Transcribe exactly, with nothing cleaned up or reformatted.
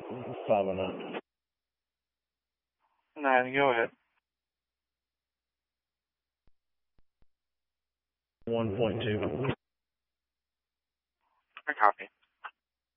Five oh nine. Nine, go ahead. One point two. I copy.